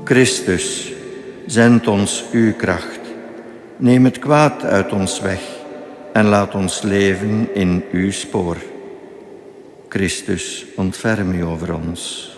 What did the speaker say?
Christus, zend ons uw kracht. Neem het kwaad uit ons weg en laat ons leven in uw spoor. Christus, ontferm u over ons.